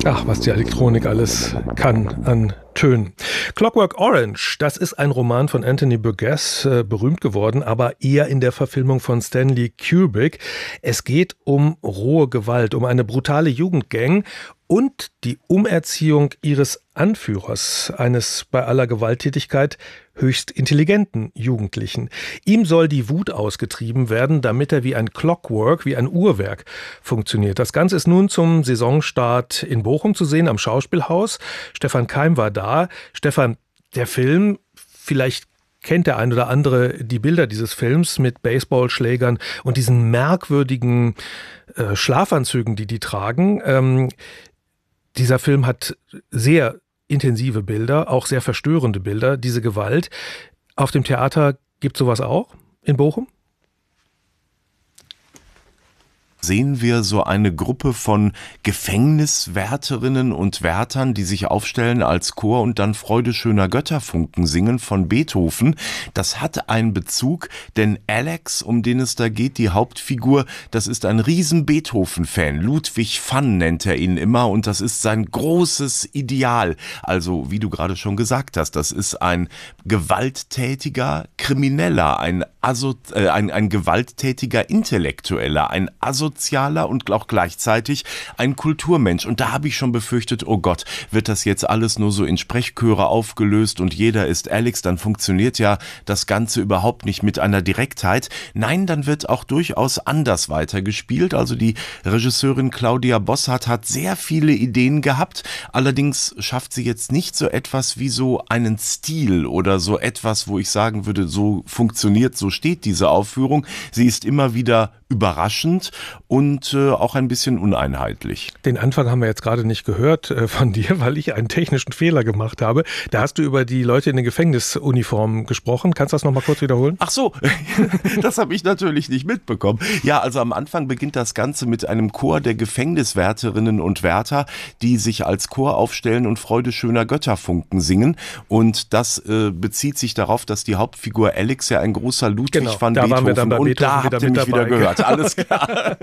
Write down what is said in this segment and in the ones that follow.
Ach, was die Elektronik alles kann an Tönen. Clockwork Orange, das ist ein Roman von Anthony Burgess, berühmt geworden, aber eher in der Verfilmung von Stanley Kubrick. Es geht um rohe Gewalt, um eine brutale Jugendgang und die Umerziehung ihres Anführers, eines bei aller Gewalttätigkeit höchst intelligenten Jugendlichen. Ihm soll die Wut ausgetrieben werden, damit er wie ein Clockwork, wie ein Uhrwerk funktioniert. Das Ganze ist nun zum Saisonstart in Bochum zu sehen, am Schauspielhaus. Stefan Keim war da. Stefan, der Film, vielleicht kennt der ein oder andere die Bilder dieses Films mit Baseballschlägern und diesen merkwürdigen Schlafanzügen, die tragen. Dieser Film hat sehr intensive Bilder, auch sehr verstörende Bilder, diese Gewalt. Auf dem Theater gibt es sowas auch in Bochum? Sehen wir so eine Gruppe von Gefängniswärterinnen und Wärtern, die sich aufstellen als Chor und dann Freude schöner Götterfunken singen von Beethoven. Das hat einen Bezug, denn Alex, um den es da geht, die Hauptfigur, das ist ein riesen Beethoven-Fan. Ludwig van nennt er ihn immer und das ist sein großes Ideal. Also, wie du gerade schon gesagt hast, das ist ein gewalttätiger Krimineller, ein gewalttätiger Intellektueller, ein asozialer und auch gleichzeitig ein Kulturmensch. Und da habe ich schon befürchtet, oh Gott, wird das jetzt alles nur so in Sprechchöre aufgelöst und jeder ist Alex, dann funktioniert ja das Ganze überhaupt nicht mit einer Direktheit. Nein, dann wird auch durchaus anders weitergespielt. Also die Regisseurin Claudia Bossart hat sehr viele Ideen gehabt, allerdings schafft sie jetzt nicht so etwas wie so einen Stil oder so etwas, wo ich sagen würde, so funktioniert, so steht diese Aufführung. Sie ist immer wieder überraschend und auch ein bisschen uneinheitlich. Den Anfang haben wir jetzt gerade nicht gehört von dir, weil ich einen technischen Fehler gemacht habe. Da hast du über die Leute in den Gefängnisuniformen gesprochen. Kannst du das nochmal kurz wiederholen? Ach so, das habe ich natürlich nicht mitbekommen. Ja, also am Anfang beginnt das Ganze mit einem Chor der Gefängniswärterinnen und Wärter, die sich als Chor aufstellen und Freude schöner Götterfunken singen. Und das bezieht sich darauf, dass die Hauptfigur Alex ja ein großer Ludwig van da Beethoven, waren wir dann bei und Beethoven da habt ihr mich wieder gehört. Alles klar.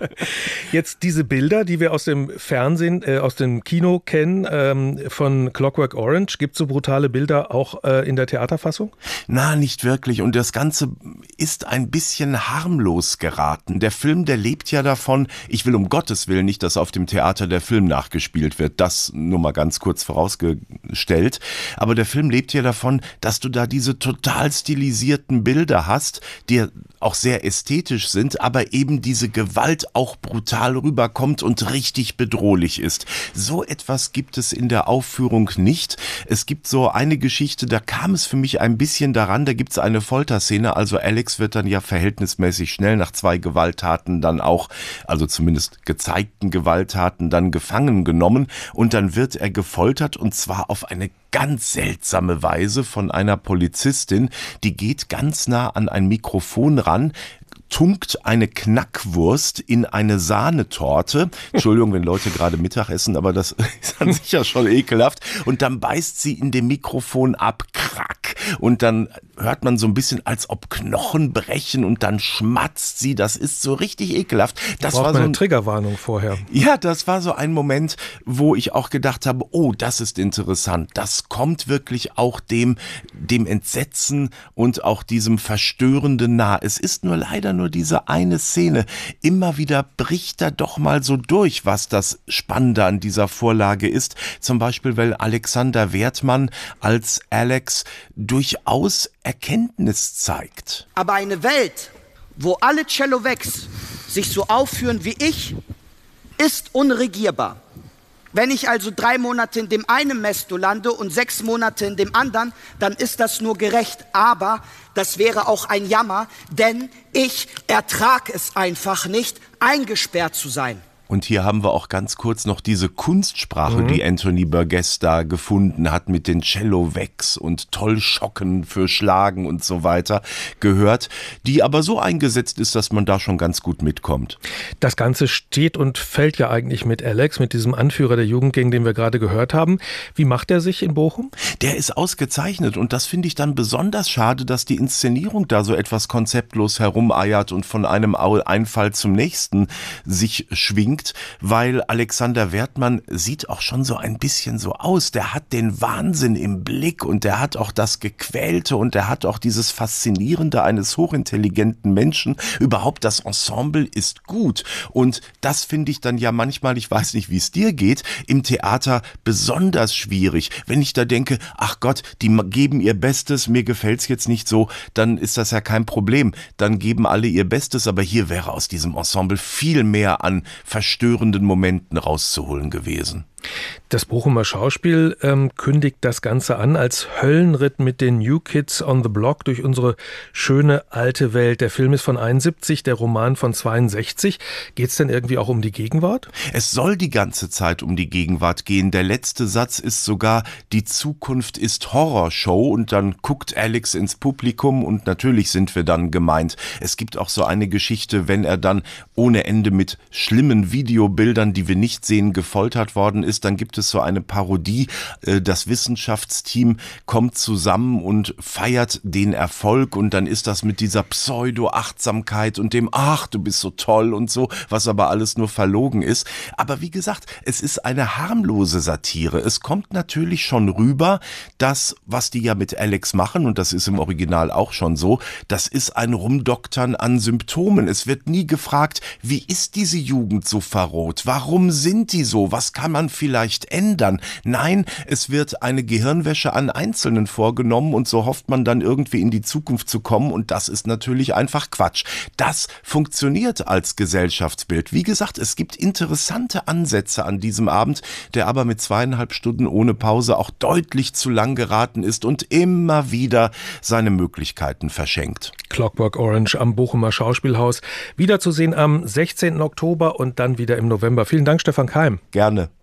Jetzt diese Bilder, die wir aus dem Fernsehen, aus dem Kino kennen, von Clockwork Orange. Gibt es so brutale Bilder auch in der Theaterfassung? Na, nicht wirklich. Und das Ganze ist ein bisschen harmlos geraten. Der Film, der lebt ja davon, ich will um Gottes Willen nicht, dass auf dem Theater der Film nachgespielt wird. Das nur mal ganz kurz vorausgestellt. Aber der Film lebt ja davon, dass du da diese total stilisierten Bilder hast, die auch sehr ästhetisch sind, aber eben diese Gewalt auch brutal rüberkommt und richtig bedrohlich ist. So etwas gibt es in der Aufführung nicht. Es gibt so eine Geschichte, da kam es für mich ein bisschen daran, da gibt es eine Folterszene, also Alex wird dann ja verhältnismäßig schnell nach 2 Gewalttaten dann auch, also zumindest gezeigten Gewalttaten, dann gefangen genommen und dann wird er gefoltert und zwar auf eine ganz seltsame Weise von einer Polizistin, die geht ganz nah an ein Mikrofon ran, tunkt eine Knackwurst in eine Sahnetorte. Entschuldigung, wenn Leute gerade Mittag essen, aber das ist an sich ja schon ekelhaft. Und dann beißt sie in dem Mikrofon ab, krack. Und dann hört man so ein bisschen, als ob Knochen brechen und dann schmatzt sie. Das ist so richtig ekelhaft. Das war so eine Triggerwarnung vorher. Ja, das war so ein Moment, wo ich auch gedacht habe, oh, das ist interessant. Das kommt wirklich auch dem Entsetzen und auch diesem Verstörenden nah. Es ist nur leider nur diese eine Szene. Immer wieder bricht da doch mal so durch, was das Spannende an dieser Vorlage ist. Zum Beispiel, weil Alexander Wertmann als Alex durchaus Erkenntnis zeigt. Aber eine Welt, wo alle Cellowegs sich so aufführen wie ich, ist unregierbar. Wenn ich also 3 Monate in dem einen Mesto lande und 6 Monate in dem anderen, dann ist das nur gerecht. Aber das wäre auch ein Jammer, denn ich ertrage es einfach nicht, eingesperrt zu sein. Und hier haben wir auch ganz kurz noch diese Kunstsprache, die Anthony Burgess da gefunden hat mit den Cello-Wegs und Tollschocken für Schlagen und so weiter gehört, die aber so eingesetzt ist, dass man da schon ganz gut mitkommt. Das Ganze steht und fällt ja eigentlich mit Alex, mit diesem Anführer der Jugendgang, den wir gerade gehört haben. Wie macht er sich in Bochum? Der ist ausgezeichnet und das finde ich dann besonders schade, dass die Inszenierung da so etwas konzeptlos herumeiert und von einem Einfall zum nächsten sich schwingt. geschickt, weil Alexander Wertmann sieht auch schon so ein bisschen so aus. Der hat den Wahnsinn im Blick und der hat auch das Gequälte und der hat auch dieses Faszinierende eines hochintelligenten Menschen. Überhaupt das Ensemble ist gut und das finde ich dann ja manchmal, ich weiß nicht, wie es dir geht, im Theater besonders schwierig. Wenn ich da denke, ach Gott, die geben ihr Bestes, mir gefällt's jetzt nicht so, dann ist das ja kein Problem. Dann geben alle ihr Bestes, aber hier wäre aus diesem Ensemble viel mehr an verstörenden Momenten rauszuholen gewesen. Das Bochumer Schauspiel kündigt das Ganze an als Höllenritt mit den New Kids on the Block durch unsere schöne alte Welt. Der Film ist von 71, der Roman von 62. Geht es denn irgendwie auch um die Gegenwart? Es soll die ganze Zeit um die Gegenwart gehen. Der letzte Satz ist sogar, die Zukunft ist Horrorshow und dann guckt Alex ins Publikum und natürlich sind wir dann gemeint. Es gibt auch so eine Geschichte, wenn er dann ohne Ende mit schlimmen Videobildern, die wir nicht sehen, gefoltert worden ist, dann gibt es so eine Parodie. Das Wissenschaftsteam kommt zusammen und feiert den Erfolg und dann ist das mit dieser Pseudo-Achtsamkeit und dem, ach, du bist so toll und so, was aber alles nur verlogen ist. Aber wie gesagt, es ist eine harmlose Satire. Es kommt natürlich schon rüber, das, was die ja mit Alex machen, und das ist im Original auch schon so, das ist ein Rumdoktern an Symptomen. Es wird nie gefragt, wie ist diese Jugend so verroht? Warum sind die so? Was kann man vielleicht ändern? Nein, es wird eine Gehirnwäsche an Einzelnen vorgenommen und so hofft man dann irgendwie in die Zukunft zu kommen und das ist natürlich einfach Quatsch. Das funktioniert als Gesellschaftsbild. Wie gesagt, es gibt interessante Ansätze an diesem Abend, der aber mit 2,5 Stunden ohne Pause auch deutlich zu lang geraten ist und immer wieder seine Möglichkeiten verschenkt. Clockwork Orange am Bochumer Schauspielhaus. Wiederzusehen am 16. Oktober und dann wieder im November. Vielen Dank, Stefan Keim. Gerne.